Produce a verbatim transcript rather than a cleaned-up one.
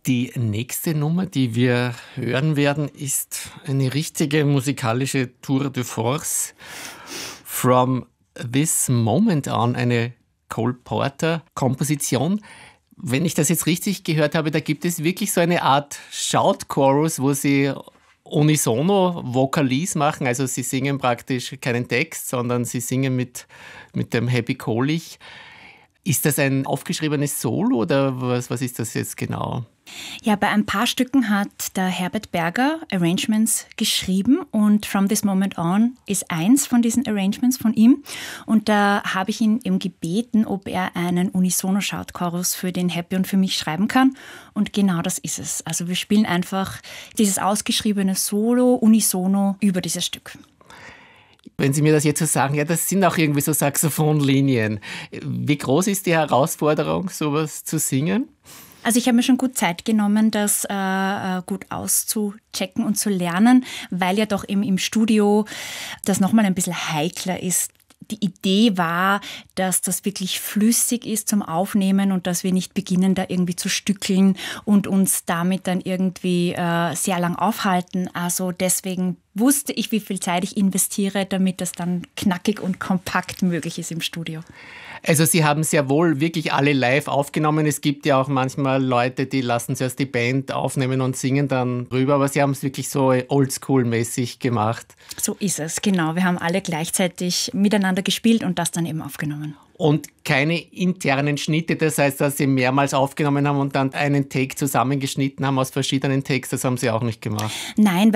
Die nächste Nummer, die wir hören werden, ist eine richtige musikalische Tour de force. From This Moment On, eine Cole Porter-Komposition. Wenn ich das jetzt richtig gehört habe, da gibt es wirklich so eine Art Shout-Chorus, wo sie unisono Vokalis machen. Also sie singen praktisch keinen Text, sondern sie singen mit, mit dem Happy Kohlich. Ist das ein aufgeschriebenes Solo oder was, was ist das jetzt genau? Ja, bei ein paar Stücken hat der Herbert Berger Arrangements geschrieben und From This Moment On ist eins von diesen Arrangements von ihm. Und da habe ich ihn eben gebeten, ob er einen Unisono-Shout-Chorus für den Happy und für mich schreiben kann. Und genau das ist es. Also wir spielen einfach dieses ausgeschriebene Solo unisono über dieses Stück. Wenn Sie mir das jetzt so sagen, ja, das sind auch irgendwie so Saxophonlinien. Wie groß ist die Herausforderung, sowas zu singen? Also ich habe mir schon gut Zeit genommen, das äh, gut auszuchecken und zu lernen, weil ja doch eben im Studio das nochmal ein bisschen heikler ist. Die Idee war, dass das wirklich flüssig ist zum Aufnehmen und dass wir nicht beginnen, da irgendwie zu stückeln und uns damit dann irgendwie äh, sehr lang aufhalten. Also deswegen wusste ich, wie viel Zeit ich investiere, damit das dann knackig und kompakt möglich ist im Studio. Also Sie haben sehr wohl wirklich alle live aufgenommen. Es gibt ja auch manchmal Leute, die lassen zuerst die Band aufnehmen und singen dann rüber, aber Sie haben es wirklich so oldschool-mäßig gemacht. So ist es, genau. Wir haben alle gleichzeitig miteinander gespielt und das dann eben aufgenommen. Und keine internen Schnitte, das heißt, dass Sie mehrmals aufgenommen haben und dann einen Take zusammengeschnitten haben aus verschiedenen Takes, das haben Sie auch nicht gemacht? Nein,